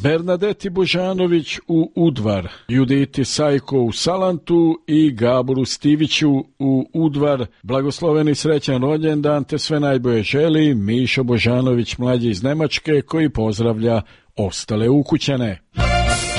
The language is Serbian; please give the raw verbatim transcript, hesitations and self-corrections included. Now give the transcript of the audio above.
Bernadeti Božanović u Udvar, Juditi Sajko u Salantu i Gaboru Stiviću u Udvar. Blagosloven i srećan rođendan te sve najbolje želi Mišo Božanović mlađi iz Nemačke koji pozdravlja ostale ukućane.